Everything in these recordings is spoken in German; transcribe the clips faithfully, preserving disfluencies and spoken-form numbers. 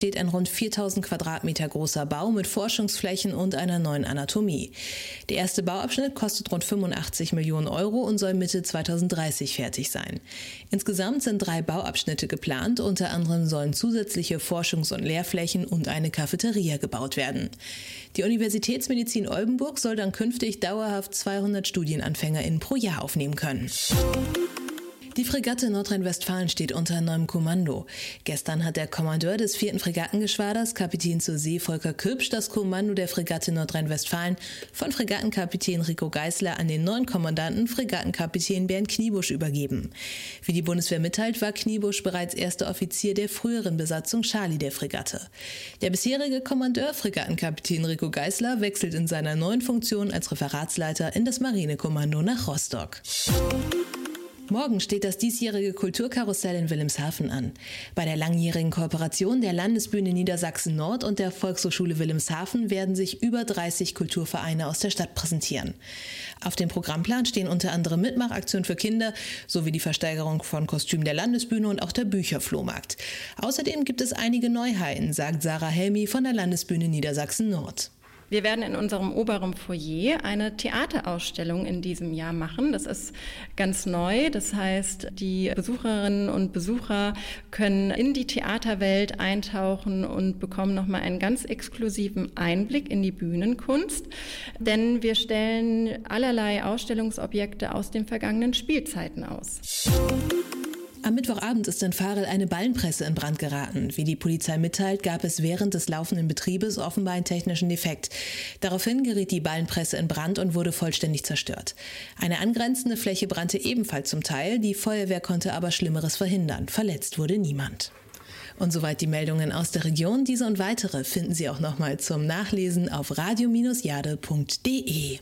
steht ein rund viertausend Quadratmeter großer Bau mit Forschungsflächen und einer neuen Anatomie. Der erste Bauabschnitt kostet rund fünfundachtzig Millionen Euro und soll Mitte zweitausenddreißig fertig sein. Insgesamt sind drei Bauabschnitte geplant, unter anderem sollen zusätzliche Forschungs- und Lehrflächen und eine Cafeteria gebaut werden. Die Universitätsmedizin Oldenburg soll dann künftig dauerhaft zweihundert StudienanfängerInnen pro Jahr aufnehmen können. Die Fregatte Nordrhein-Westfalen steht unter neuem Kommando. Gestern hat der Kommandeur des vierten Fregattengeschwaders, Kapitän zur See Volker Kübsch, das Kommando der Fregatte Nordrhein-Westfalen von Fregattenkapitän Rico Geisler an den neuen Kommandanten Fregattenkapitän Bernd Kniebusch übergeben. Wie die Bundeswehr mitteilt, war Kniebusch bereits erster Offizier der früheren Besatzung Charlie der Fregatte. Der bisherige Kommandeur, Fregattenkapitän Rico Geisler, wechselt in seiner neuen Funktion als Referatsleiter in das Marinekommando nach Rostock. Morgen steht das diesjährige Kulturkarussell in Wilhelmshaven an. Bei der langjährigen Kooperation der Landesbühne Niedersachsen Nord und der Volkshochschule Wilhelmshaven werden sich über dreißig Kulturvereine aus der Stadt präsentieren. Auf dem Programmplan stehen unter anderem Mitmachaktionen für Kinder sowie die Versteigerung von Kostümen der Landesbühne und auch der Bücherflohmarkt. Außerdem gibt es einige Neuheiten, sagt Sarah Helmi von der Landesbühne Niedersachsen Nord. Wir werden in unserem oberen Foyer eine Theaterausstellung in diesem Jahr machen. Das ist ganz neu. Das heißt, die Besucherinnen und Besucher können in die Theaterwelt eintauchen und bekommen nochmal einen ganz exklusiven Einblick in die Bühnenkunst. Denn wir stellen allerlei Ausstellungsobjekte aus den vergangenen Spielzeiten aus. Am Mittwochabend ist in Varel eine Ballenpresse in Brand geraten. Wie die Polizei mitteilt, gab es während des laufenden Betriebes offenbar einen technischen Defekt. Daraufhin geriet die Ballenpresse in Brand und wurde vollständig zerstört. Eine angrenzende Fläche brannte ebenfalls zum Teil. Die Feuerwehr konnte aber Schlimmeres verhindern. Verletzt wurde niemand. Und soweit die Meldungen aus der Region. Diese und weitere finden Sie auch nochmal zum Nachlesen auf radio Bindestrich jade punkt de.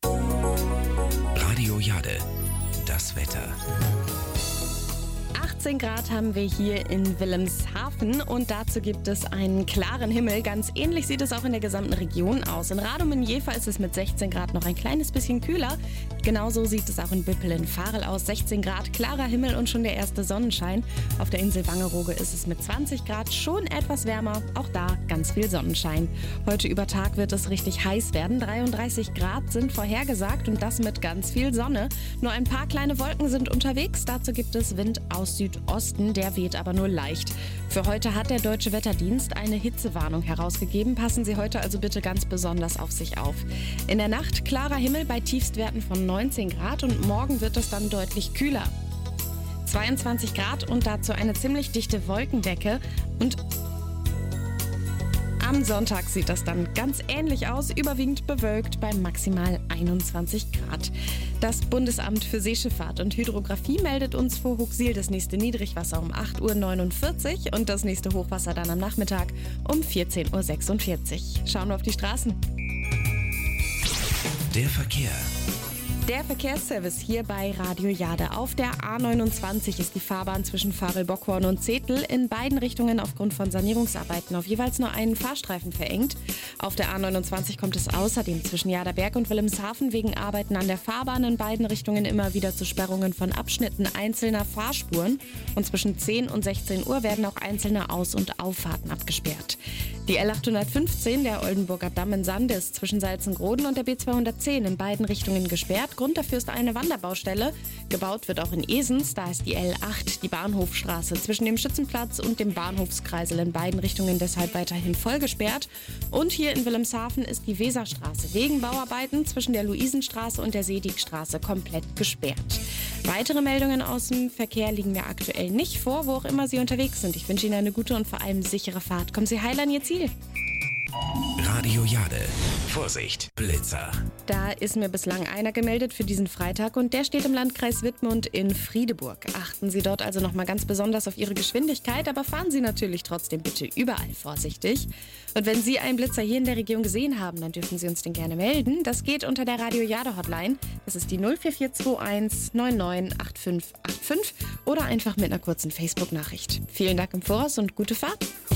Radio Jade, das Wetter. achtzehn Grad haben wir hier in Wilhelmshaven und dazu gibt es einen klaren Himmel. Ganz ähnlich sieht es auch in der gesamten Region aus. In Radom in Jever ist es mit sechzehn Grad noch ein kleines bisschen kühler. Genauso sieht es auch in Bippel in Varel aus. sechzehn Grad, klarer Himmel und schon der erste Sonnenschein. Auf der Insel Wangerooge ist es mit zwanzig Grad schon etwas wärmer. Auch da ganz viel Sonnenschein. Heute über Tag wird es richtig heiß werden. dreiunddreißig Grad sind vorhergesagt und das mit ganz viel Sonne. Nur ein paar kleine Wolken sind unterwegs. Dazu gibt es Wind aus Südosten, der weht aber nur leicht. Für heute hat der Deutsche Wetterdienst eine Hitzewarnung herausgegeben. Passen Sie heute also bitte ganz besonders auf sich auf. In der Nacht klarer Himmel bei Tiefstwerten von neunzehn Grad und morgen wird es dann deutlich kühler. zweiundzwanzig Grad und dazu eine ziemlich dichte Wolkendecke und am Sonntag sieht das dann ganz ähnlich aus, überwiegend bewölkt bei maximal einundzwanzig Grad. Das Bundesamt für Seeschifffahrt und Hydrographie meldet uns vor Hooxil das nächste Niedrigwasser um acht Uhr neunundvierzig und das nächste Hochwasser dann am Nachmittag um vierzehn Uhr sechsundvierzig. Schauen wir auf die Straßen. Der Verkehr. Der Verkehrsservice hier bei Radio Jade. Auf der A neunundzwanzig ist die Fahrbahn zwischen Varel-Bockhorn und Zetel in beiden Richtungen aufgrund von Sanierungsarbeiten auf jeweils nur einen Fahrstreifen verengt. Auf der A neunundzwanzig kommt es außerdem zwischen Jaderberg und Wilhelmshaven wegen Arbeiten an der Fahrbahn in beiden Richtungen immer wieder zu Sperrungen von Abschnitten einzelner Fahrspuren. Und zwischen zehn und sechzehn Uhr werden auch einzelne Aus- und Auffahrten abgesperrt. Die L achthundertfünfzehn, der Oldenburger Damm in Sande, ist zwischen Salzengroden und der B zweihundertzehn in beiden Richtungen gesperrt. Grund dafür ist eine Wanderbaustelle. Gebaut wird auch in Esens, da ist die L acht, die Bahnhofstraße, zwischen dem Schützenplatz und dem Bahnhofskreisel in beiden Richtungen deshalb weiterhin voll gesperrt. Und hier in Wilhelmshaven ist die Weserstraße wegen Bauarbeiten zwischen der Luisenstraße und der Seedigstraße komplett gesperrt. Weitere Meldungen aus dem Verkehr liegen mir aktuell nicht vor, wo auch immer Sie unterwegs sind. Ich wünsche Ihnen eine gute und vor allem sichere Fahrt. Kommen Sie heil an Ihr Ziel. Radio Jade. Vorsicht, Blitzer. Da ist mir bislang einer gemeldet für diesen Freitag und der steht im Landkreis Wittmund in Friedeburg. Achten Sie dort also nochmal ganz besonders auf Ihre Geschwindigkeit, aber fahren Sie natürlich trotzdem bitte überall vorsichtig. Und wenn Sie einen Blitzer hier in der Region gesehen haben, dann dürfen Sie uns den gerne melden. Das geht unter der Radio Jade Hotline. Das ist die null vier vier zwei eins neun neun acht fünf acht fünf oder einfach mit einer kurzen Facebook-Nachricht. Vielen Dank im Voraus und gute Fahrt.